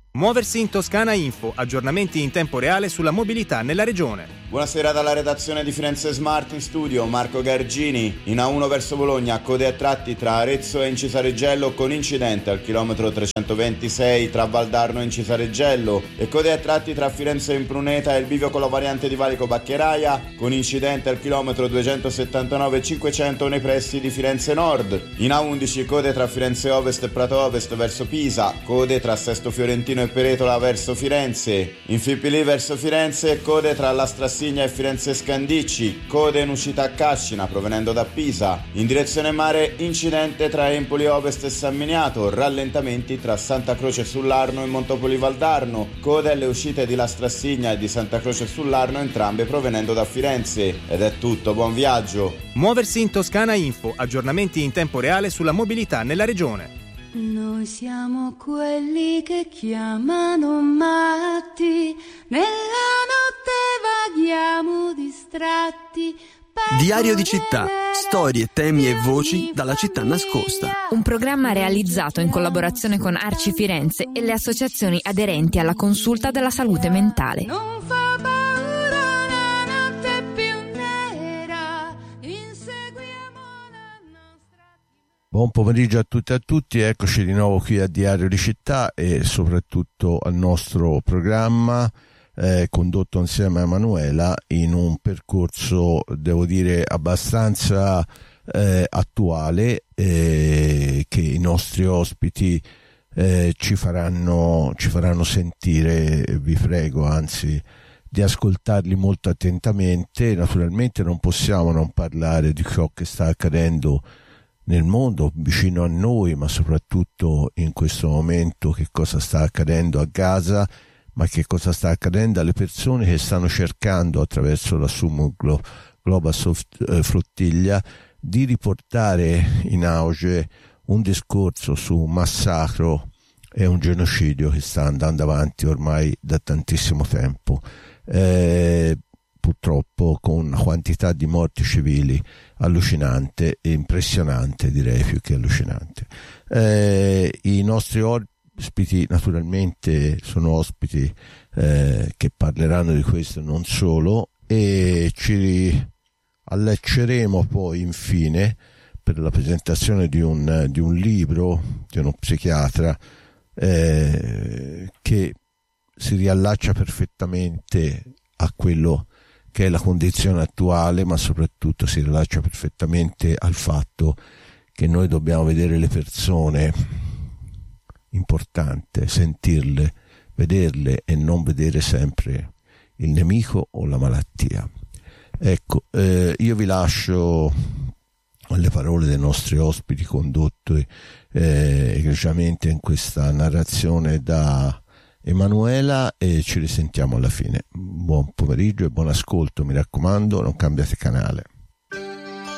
Muoversi in Toscana Info, aggiornamenti in tempo reale sulla mobilità nella regione. Buonasera dalla redazione di Firenze Smart, in studio Marco Gargini. In A1 verso Bologna, code a tratti tra Arezzo e Incisareggello con incidente al chilometro 326 tra Valdarno e Incisareggello, e code a tratti tra Firenze e Impruneta e il bivio con la variante di Valico Baccheraia con incidente al chilometro 279 500 nei pressi di Firenze Nord. In A11 code tra Firenze Ovest e Prato Ovest verso Pisa, code tra Sesto Fiorentino e Peretola verso Firenze. In Fipili verso Firenze, code tra La Strassigna e Firenze Scandicci, code in uscita a Cascina provenendo da Pisa. In direzione mare, incidente tra Empoli Ovest e San Miniato, rallentamenti tra Santa Croce sull'Arno e Montopoli Valdarno, code alle uscite di La Strassigna e di Santa Croce sull'Arno, entrambe provenendo da Firenze. Ed è tutto, buon viaggio. Muoversi in Toscana Info, aggiornamenti in tempo reale sulla mobilità nella regione. Noi siamo quelli che chiamano matti, nella notte vaghiamo distratti. Diario di città, storie, temi e voci dalla città nascosta. Un programma realizzato in collaborazione con Arci Firenze e le associazioni aderenti alla consulta della salute mentale. Non fa paura la notte più nera, inseguiamo la nostra... Buon pomeriggio a tutti e a tutti, eccoci di nuovo qui a Diario di Città e soprattutto al nostro programma condotto insieme a Emanuela in un percorso, devo dire, abbastanza attuale, che i nostri ospiti ci faranno sentire. Vi prego anzi di ascoltarli molto attentamente. Naturalmente non possiamo non parlare di ciò che sta accadendo nel mondo vicino a noi, ma soprattutto in questo momento che cosa sta accadendo a Gaza, ma che cosa sta accadendo alle persone che stanno cercando attraverso la Summum Global Flottiglia di riportare in auge un discorso su un massacro e un genocidio che sta andando avanti ormai da tantissimo tempo, purtroppo con una quantità di morti civili allucinante e impressionante, direi più che allucinante. I nostri ospiti naturalmente sono ospiti che parleranno di questo, non solo, e ci allacceremo poi infine per la presentazione di un libro di uno psichiatra che si riallaccia perfettamente a quello che è la condizione attuale, ma soprattutto si riallaccia perfettamente al fatto che noi dobbiamo vedere le persone, importante sentirle, vederle e non vedere sempre il nemico o la malattia. Ecco, io vi lascio alle parole dei nostri ospiti condotti egregiamente in questa narrazione da Emanuela e ci risentiamo alla fine. Buon pomeriggio e buon ascolto, mi raccomando, non cambiate canale.